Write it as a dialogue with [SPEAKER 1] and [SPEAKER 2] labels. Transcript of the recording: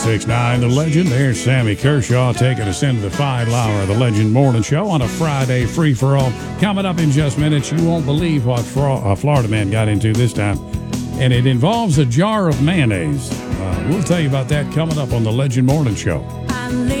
[SPEAKER 1] 6'9", the legend. There's Sammy Kershaw taking us into the final hour of the Legend Morning Show on a Friday free-for-all. Coming up in just minutes, you won't believe what Florida man got into this time. And it involves a jar of mayonnaise. We'll tell you about that coming up on the Legend Morning Show.